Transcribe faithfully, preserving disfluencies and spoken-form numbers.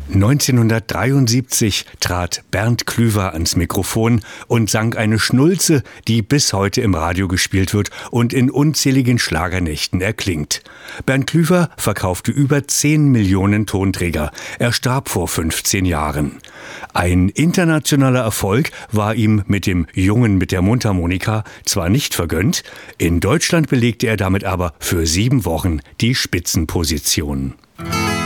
neunzehnhundertdreiundsiebzig trat Bernd Klüver ans Mikrofon und sang eine Schnulze, die bis heute im Radio gespielt wird und in unzähligen Schlagernächten erklingt. Bernd Klüver verkaufte über zehn Millionen Tonträger. Er starb vor fünfzehn Jahren. Ein internationaler Erfolg war ihm mit dem Jungen mit der Mundharmonika zwar nicht vergönnt, in Deutschland belegte er damit aber für sieben Wochen die Spitzenposition.